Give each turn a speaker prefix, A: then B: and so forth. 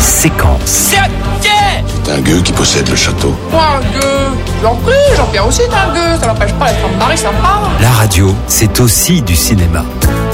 A: séquence.
B: C'est
C: un gueux qui possède le château.
B: Quoi, un gueux? J'en prie, Jean-Pierre aussi est un gueux, ça n'empêche pas d'être un mari sympa.
A: La radio, c'est aussi du cinéma.